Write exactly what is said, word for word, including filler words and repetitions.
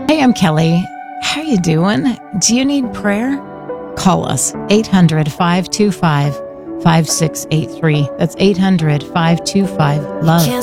Hey, I'm Kelly. How you doing? Do you need prayer? Call us, eight hundred, five two five, five six eight three. That's eight hundred, five two five, LOVE.